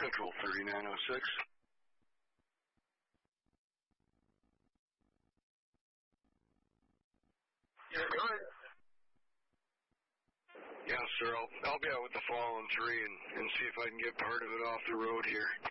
Central 3906. You're good. Yeah, sir. I'll be out with the fallen tree and see if I can get part of it off the road here.